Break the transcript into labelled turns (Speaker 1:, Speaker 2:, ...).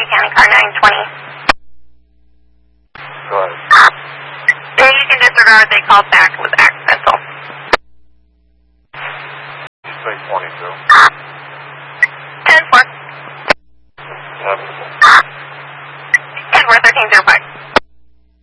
Speaker 1: County car 920.
Speaker 2: Go ahead.
Speaker 1: Yeah, you can disregard. They called back. It was accidental.
Speaker 2: You say 22.